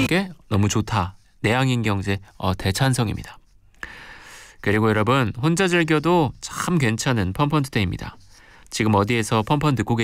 게 너무 좋다. 내향인 경제 대찬성입니다. 그리고 여러분 혼자 즐겨도 참 괜찮은 펀펀투데이입니다. 지금 어디에서 펀펀 듣고